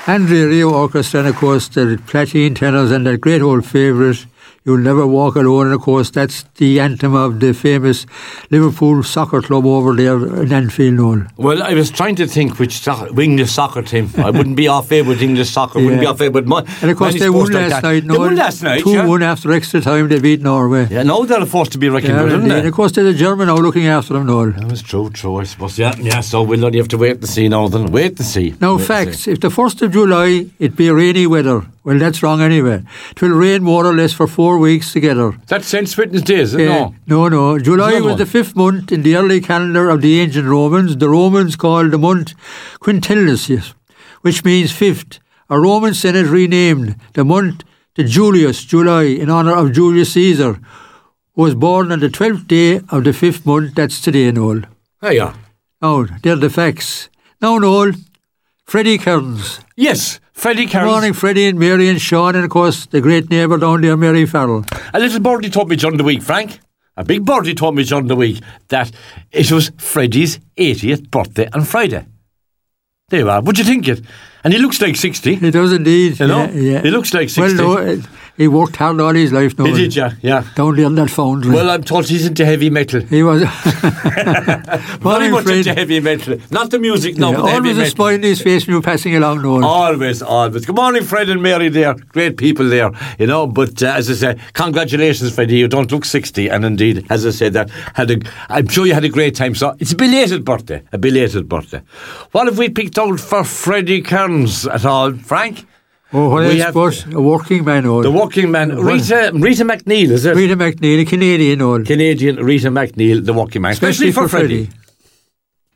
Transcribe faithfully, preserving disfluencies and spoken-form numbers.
Andrea Rio Orchestra, and of course the Plateen Tenors and that great old favourite, You'll Never Walk Alone, and of course that's the anthem of the famous Liverpool soccer club over there in Anfield, Noel. Well, I was trying to think which soccer, English soccer team. I wouldn't be off favourite English soccer, yeah. wouldn't be off favourite. My, and of course they won last like night, Noel. They won last night, two yeah. one after extra time, they beat Norway. Yeah, no, they're forced to be reckoned yeah, with, aren't they? And of course there's a German now looking after them, Noel. That was true, true, I suppose. Yeah, yeah, so we'll only have to wait to see now then. Wait to see. Now, wait facts, if the first of July it be rainy weather, well, that's wrong anyway. It will rain more or less for four weeks together. That's Saint Witness Day, is it? Yeah. No. No, no. July no was the fifth month in the early calendar of the ancient Romans. The Romans called the month Quintilis, which means fifth. A Roman Senate renamed the month to Julius, July, in honour of Julius Caesar, who was born on the twelfth day of the fifth month. That's today, Noel. There you are. Now, they're the facts. Now, Noel, Freddie Kearns. Yes, Freddie Kearns. Good morning, Freddie and Mary and Sean, and of course the great neighbour down there, Mary Farrell. A little birdie told me during the week, Frank. A big birdie told me during the week that it was Freddie's eightieth birthday on Friday. There you are. Would you think it? And he looks like sixty. He does indeed. You know? Yeah, yeah. He looks like sixty. Well, no, he worked hard all his life. No, he did, yeah, yeah. Down there in that foundry. Well, I'm told he's into heavy metal. He was. Very much into heavy metal. Not the music, no, yeah, but the heavy always metal. a smile on his face when you were passing along, Noel. Always, always. Good morning, Fred and Mary there. Great people there, you know. But uh, as I say, congratulations, Freddie. You don't look sixty. And indeed, as I said, that had a, I'm sure you had a great time. So it's a belated birthday. A belated birthday. What have we picked out for Freddie Kearns at all, Frank? Oh, what we else have but a working man, Noel. The working man. Rita, Rita McNeil, is it? Rita McNeil, a Canadian, Noel. Canadian Rita McNeil, the working man. Especially, Especially for, for Freddie. Freddie.